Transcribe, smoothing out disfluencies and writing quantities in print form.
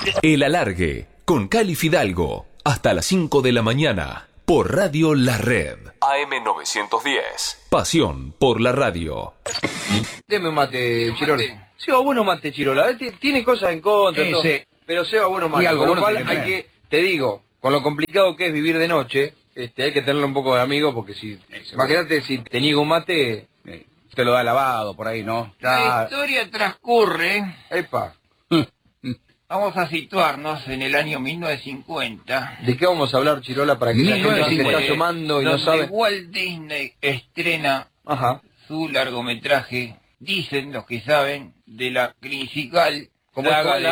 El Alargue, con Cali Fidalgo, hasta las 5 de la mañana, por Radio La Red. AM910. Pasión por la radio. Deme un mate, Chirola. Seba, bueno mate, Chirola. Tiene cosas en contra, todo, pero Seba, bueno mate. Con lo cual hay que, te digo, con lo complicado que es vivir de noche, hay que tenerle un poco de amigo, porque si, imagínate, si te niego un mate, te lo da lavado por ahí, ¿no? La historia transcurre. Epa. Vamos a situarnos en el año 1950. ¿De qué vamos a hablar, Chirola, para que la gente se está asomando y no sabe? Walt Disney estrena su largometraje, dicen los que saben, de la principal saga